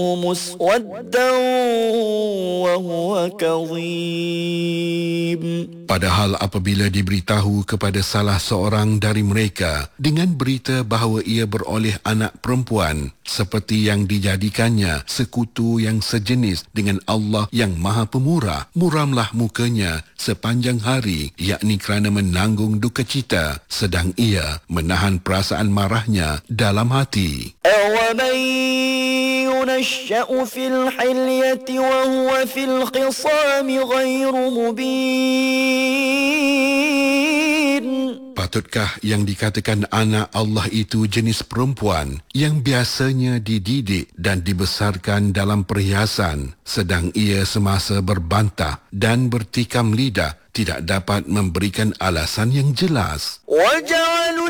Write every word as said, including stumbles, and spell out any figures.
مسودا وهو كظيم. Padahal apabila diberitahu kepada salah seorang dari mereka dengan berita bahawa ia beroleh anak perempuan seperti yang dijadikannya sekutu yang sejenis dengan Allah yang Maha Pemurah, muramlah mukanya sepanjang hari, yakni kerana menanggung duka cita, sedang ia menahan perasaan marahnya dalam hati. أَوَمَنْ يُنَشَّأُ فِي الْحِلْيَةِ وَهُوَ فِي الْخِصَامِ غَيْرُ مُبِينٍ. Patutkah yang dikatakan anak Allah itu jenis perempuan yang biasanya dididik dan dibesarkan dalam perhiasan, sedang ia semasa berbantah dan bertikam lidah tidak dapat memberikan alasan yang jelas? وَجَعَلُوا